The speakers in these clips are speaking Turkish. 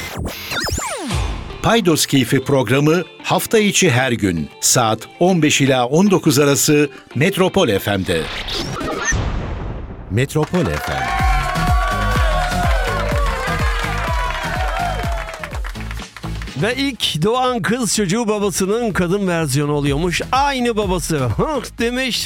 Paydos Keyfi programı hafta içi her gün saat 15 ila 19 arası Metropol FM'de. Metropol FM. Ve ilk doğan kız çocuğu babasının kadın versiyonu oluyormuş. Aynı babası. Hıh demiş.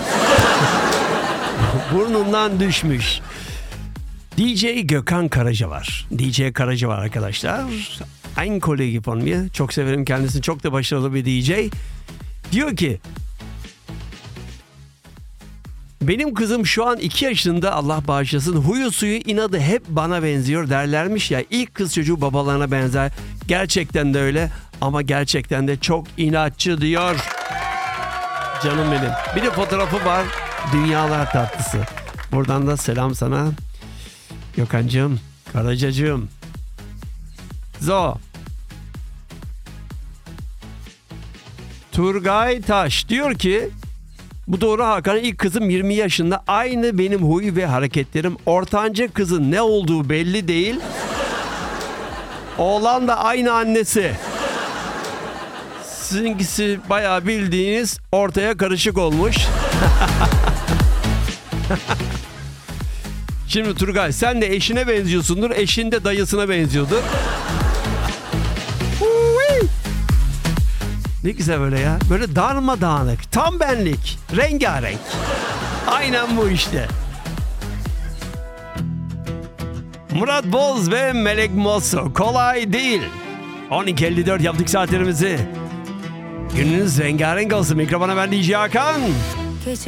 Burnundan düşmüş. DJ Gökhan Karaca var. DJ Karaca var arkadaşlar. Ein Kollege von mir. Çok severim kendisini. Çok da başarılı bir DJ. Diyor ki benim kızım şu an 2 yaşında, Allah bağışlasın, huyu suyu inadı hep bana benziyor derlermiş ya. İlk kız çocuğu babalarına benzer. Gerçekten de öyle ama gerçekten de çok inatçı diyor. Canım benim. Bir de fotoğrafı var. Dünyalar tatlısı. Buradan da selam sana Gökhan'cığım, Karacacığım. So. Turgay Taş diyor ki bu doğru Hakan, ilk kızım 20 yaşında, aynı benim huy ve hareketlerim. Ortanca kızın ne olduğu belli değil. Oğlan da aynı annesi. Sizinkisi bayağı bildiğiniz ortaya karışık olmuş. Şimdi Turgay, sen de eşine benziyorsundur. Eşin de dayısına benziyordur. Ne güzel böyle ya. Böyle darmadağınık. Tam benlik. Rengarenk. Aynen bu işte. Murat Boz ve Melek Mosso. Kolay değil. 12.54 yaptık saatlerimizi. Gününüz rengarenk olsun. Mikrofona ben DJ Hakan.